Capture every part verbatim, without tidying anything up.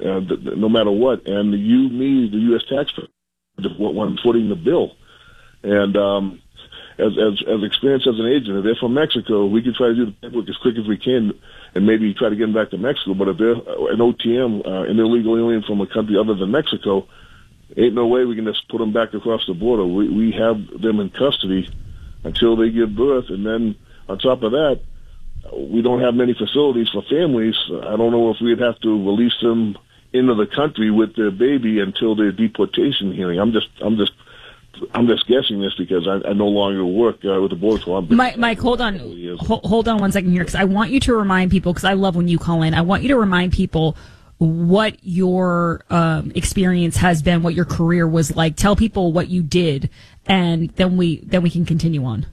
uh, no matter what. And you, me, the U S taxpayer, one footing the bill. And um, as, as as experienced as an agent, if they're from Mexico, we can try to do the paperwork as quick as we can and maybe try to get them back to Mexico. But if they're an O T M, uh, an illegal alien from a country other than Mexico, ain't no way we can just put them back across the border. We, we have them in custody until they give birth. And then on top of that, we don't have many facilities for families. I don't know if we'd have to release them into the country with their baby until their deportation hearing. I'm just, I'm just, I'm just guessing this because I, I no longer work uh, with the Border Patrol. Mike, Mike, hold on, hold, hold on one second here, because I want you to remind people, because I love when you call in. I want you to remind people what your um, experience has been, what your career was like. Tell people what you did, and then we then we can continue on.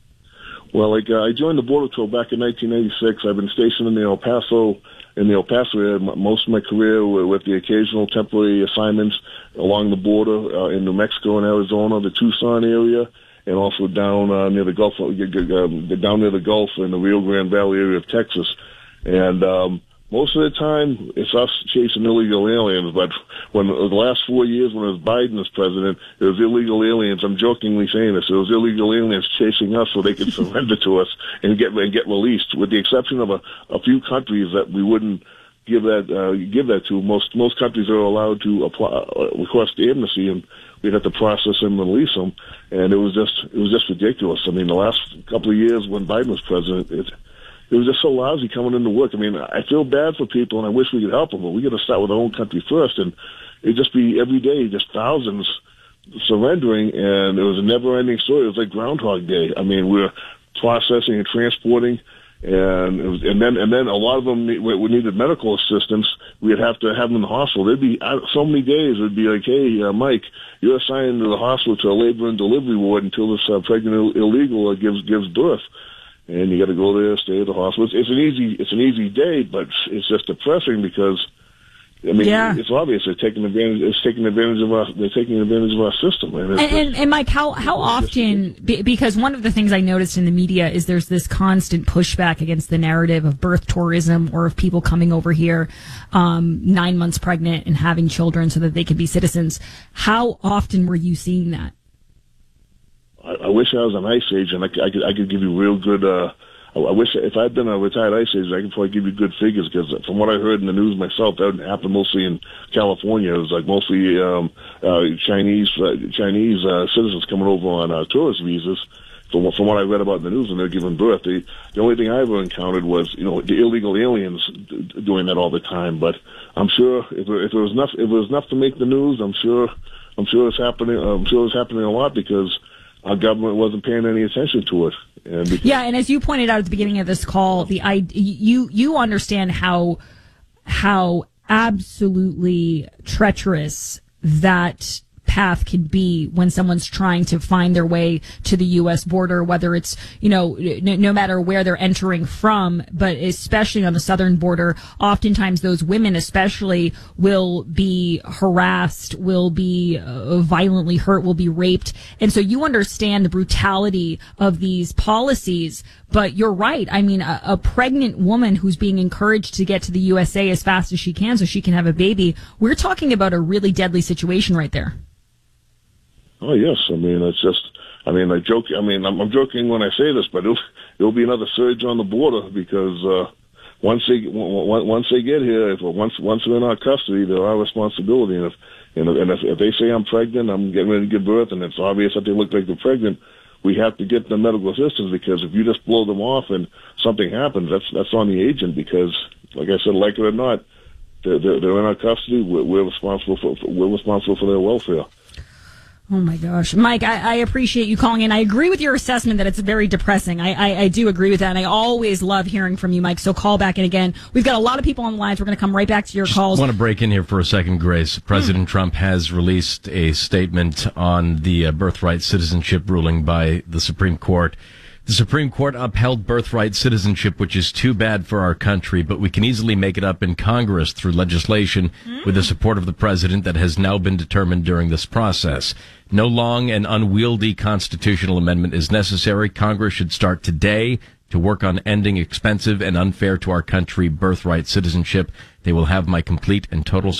Well, like uh, I joined the Border Patrol back in nineteen eighty-six. I've been stationed in the El Paso, in the El Paso area most of my career, with the occasional temporary assignments along the border uh, in New Mexico and Arizona, the Tucson area, and also down uh, near the Gulf, uh, down near the Gulf in the Rio Grande Valley area of Texas. And um, most of the time, it's us chasing illegal aliens. But when the last four years, when it was Biden as president, it was illegal aliens. I'm jokingly saying this. It was illegal aliens chasing us so they could surrender to us and get and get released. With the exception of a, a few countries that we wouldn't give that uh, give that to. Most most countries are allowed to apply, uh, request amnesty, and we'd have to process them and release them. And it was just it was just ridiculous. I mean, the last couple of years when Biden was president, it. It was just so lousy coming into work. I mean, I feel bad for people, and I wish we could help them, but we got to start with our own country first. And it'd just be every day, just thousands surrendering, and it was a never-ending story. It was like Groundhog Day. I mean, we were processing and transporting, and it was, and then and then a lot of them we needed medical assistance. We'd have to have them in the hospital. There'd be so many days. It'd be like, hey, uh, Mike, you're assigned to the hospital to a labor and delivery ward until this uh, pregnant illegal uh, gives gives birth. And you got to go there, stay at the hospital. It's, it's an easy, it's an easy day, but it's just depressing because, I mean, yeah. It's obvious they're taking advantage. It's taking advantage of our. They're taking advantage of our system. And, and, and, and Mike, how how often? Because one of the things I noticed in the media is there's this constant pushback against the narrative of birth tourism, or of people coming over here um, nine months pregnant and having children so that they can be citizens. How often were you seeing that? I, I wish I was an ICE agent. I, I could I could give you real good. Uh, I, I wish if I'd been a retired ICE agent, I could probably give you good figures, because from what I heard in the news myself, that happened mostly in California. It was like mostly um, uh, Chinese uh, Chinese uh, citizens coming over on uh, tourist visas. From, from what I read about in the news when they're giving birth, the the only thing I ever encountered was, you know, the illegal aliens d- doing that all the time. But I'm sure if it, if it was enough if it was enough to make the news, I'm sure I'm sure it's happening. I'm sure it's happening a lot because our government wasn't paying any attention to it. And because, yeah, and as you pointed out at the beginning of this call, the you you understand how how absolutely treacherous that path can be when someone's trying to find their way to the U S border, whether it's, you know, no, no matter where they're entering from, but especially on the southern border, oftentimes those women especially will be harassed, will be uh, violently hurt, will be raped. And so you understand the brutality of these policies, but you're right. I mean, a, a pregnant woman who's being encouraged to get to the U S A as fast as she can so she can have a baby, we're talking about a really deadly situation right there. Oh yes, I mean it's just. I mean I joke. I mean I'm, I'm joking when I say this, but it'll, it'll be another surge on the border because uh, once they once they get here, if once once they're in our custody, they're our responsibility. And if and if, and if, if they say I'm pregnant, I'm getting ready to give birth, and it's obvious that they look like they're pregnant, we have to get the medical assistance, because if you just blow them off and something happens, that's that's on the agent, because like I said, like it or not, they're they're, they're in our custody. We're, we're responsible for we're responsible for their welfare. Oh, my gosh. Mike, I, I appreciate you calling in. I agree with your assessment that it's very depressing. I, I, I do agree with that, and I always love hearing from you, Mike, so call back in again. We've got a lot of people on the lines. We're going to come right back to your calls. I want to break in here for a second, Grace. President mm. Trump has released a statement on the uh, birthright citizenship ruling by the Supreme Court. The Supreme Court upheld birthright citizenship, which is too bad for our country, but we can easily make it up in Congress through legislation mm. with the support of the president that has now been determined during this process. No long and unwieldy constitutional amendment is necessary. Congress should start today to work on ending expensive and unfair to our country birthright citizenship. They will have my complete and total